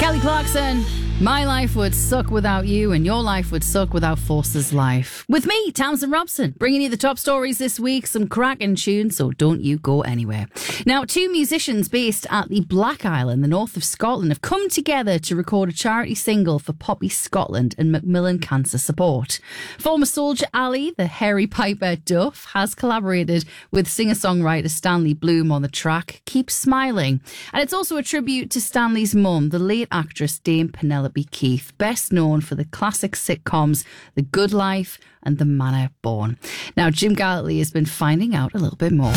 Kelly Clarkson, my life would suck without you and your life would suck without Forster's life. With me, Tamsin Robson, bringing you the top stories this week, some cracking tunes, so don't you go anywhere. Now, two musicians based at the Black Isle in the north of Scotland have come together to record a charity single for Poppy Scotland and Macmillan Cancer Support. Former soldier Ali, the hairy piper Duff, has collaborated with singer-songwriter Stanley Bloom on the track Keep Smiling. And it's also a tribute to Stanley's mum, the late actress Dame Penelope Keith, best known for the classic sitcoms The Good Life and The Manor Born. Now, Jim Gallatly has been finding out a little bit more.